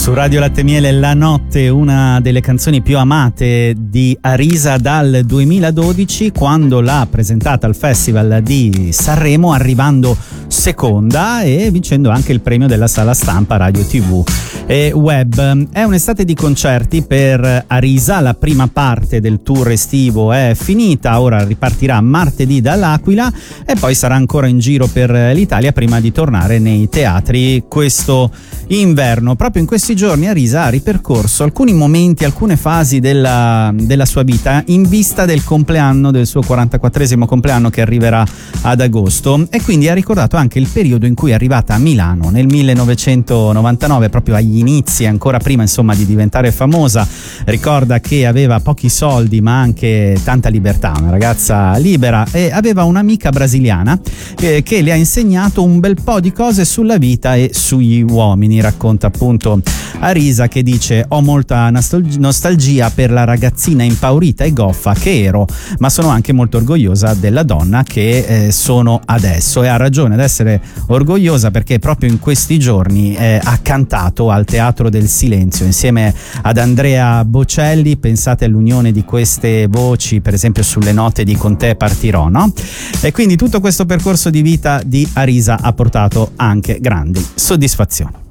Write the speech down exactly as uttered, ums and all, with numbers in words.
Su Radio Latte Miele La Notte, una delle canzoni più amate di Arisa dal duemiladodici, quando l'ha presentata al Festival di Sanremo, arrivando seconda e vincendo anche il premio della sala stampa Radio tivù e web. È un'estate di concerti per Arisa, la prima parte del tour estivo è finita, ora ripartirà martedì dall'Aquila e poi sarà ancora in giro per l'Italia prima di tornare nei teatri questo inverno. Proprio in questi giorni Arisa ha ripercorso alcuni momenti, alcune fasi della, della sua vita in vista del compleanno, del suo quarantaquattresimo compleanno che arriverà ad agosto, e quindi ha ricordato anche il periodo in cui è arrivata a Milano nel millenovecentonovantanove, proprio agli inizi, ancora prima insomma di diventare famosa. Ricorda che aveva pochi soldi ma anche tanta libertà, una ragazza libera, e aveva un'amica brasiliana eh, che le ha insegnato un bel po' di cose sulla vita e sugli uomini. Racconta appunto Arisa, che dice: ho molta nostalgia per la ragazzina impaurita e goffa che ero, ma sono anche molto orgogliosa della donna che eh, sono adesso. E ha ragione ad essere orgogliosa, perché proprio in questi giorni eh, ha cantato al Teatro del Silenzio insieme ad Andrea Bocelli. Pensate all'unione di queste voci, per esempio sulle note di Con te partirò, no? E quindi tutto questo percorso di vita di Arisa ha portato anche grandi soddisfazioni.